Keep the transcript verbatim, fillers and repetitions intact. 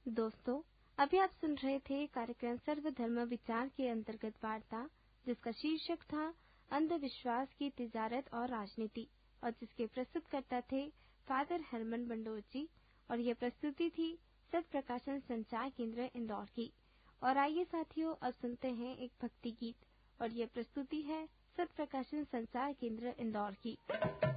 दोस्तों, अभी आप सुन रहे थे कार्यक्रम सर्वधर्म विचार के अंतर्गत वार्ता, जिसका शीर्षक था अंधविश्वास की तिजारत और राजनीति, और जिसके प्रस्तुतकर्ता थे फादर हरमन बंडोर जी। और यह प्रस्तुति थी सत प्रकाशन संचार केंद्र इंदौर की। और आइए साथियों, अब सुनते हैं एक भक्ति गीत, और यह प्रस्तुति है सत प्रकाशन संचार केंद्र इंदौर की।